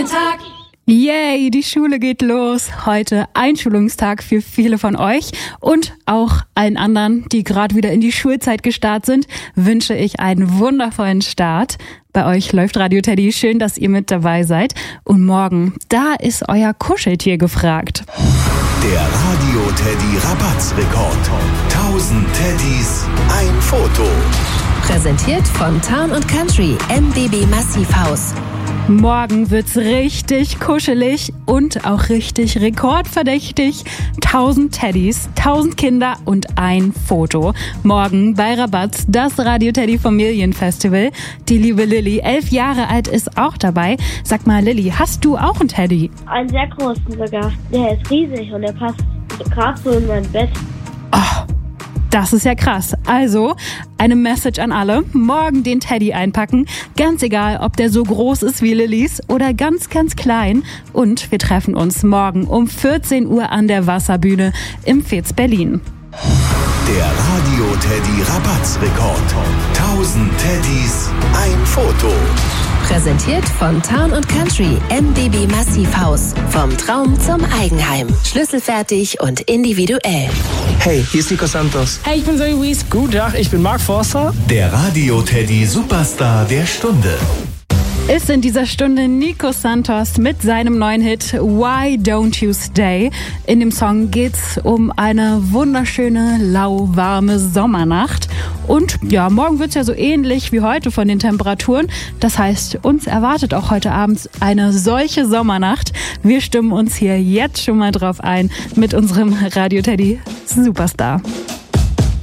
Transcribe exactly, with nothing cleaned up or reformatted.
Elterntag! Yay, die Schule geht los. Heute Einschulungstag für viele von euch und auch allen anderen, die gerade wieder in die Schulzeit gestartet sind, wünsche ich einen wundervollen Start. Bei euch läuft Radio Teddy. Schön, dass ihr mit dabei seid. Und morgen, da ist euer Kuscheltier gefragt. Der Radio Teddy Rabattrekord. tausend Teddys, ein Foto. Präsentiert von Town und Country M B B Massivhaus. Morgen wird's richtig kuschelig und auch richtig rekordverdächtig. tausend Teddys, tausend Kinder und ein Foto. Morgen bei Rabatz, das Radio Teddy Familienfestival. Die liebe Lilly, elf Jahre alt, ist auch dabei. Sag mal, Lilly, hast du auch einen Teddy? Einen sehr großen sogar. Der ist riesig und der passt gerade so in mein Bett. Oh, das ist ja krass. Also, eine Message an alle. Morgen den Teddy einpacken. Ganz egal, ob der so groß ist wie Lillys oder ganz, ganz klein. Und wir treffen uns morgen um vierzehn Uhr an der Wasserbühne im Fez Berlin. Der Radio Teddy Rabattrekord. tausend Teddys, ein Foto. Präsentiert von Town und Country M B B Massivhaus. Vom Traum zum Eigenheim. Schlüsselfertig und individuell. Hey, hier ist Nico Santos. Hey, ich bin Zoe Wies. Guten Tag, ich bin Mark Forster. Der Radio Teddy Superstar der Stunde. Ist in dieser Stunde Nico Santos mit seinem neuen Hit Why Don't You Stay. In dem Song geht's um eine wunderschöne, lauwarme Sommernacht. Und ja, morgen wird's ja so ähnlich wie heute von den Temperaturen. Das heißt, uns erwartet auch heute Abend eine solche Sommernacht. Wir stimmen uns hier jetzt schon mal drauf ein mit unserem Radio Teddy Superstar.